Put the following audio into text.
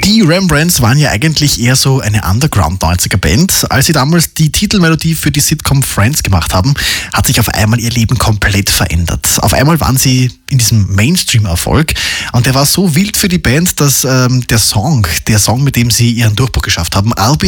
Die Rembrandts waren ja eigentlich eher so eine Underground-90er-Band. Als sie damals die Titelmelodie für die Sitcom Friends gemacht haben, hat sich auf einmal ihr Leben komplett verändert. Auf einmal waren sie in diesem Mainstream-Erfolg und der war so wild für die Band, dass der Song, mit dem sie ihren Durchbruch geschafft haben, I'll Be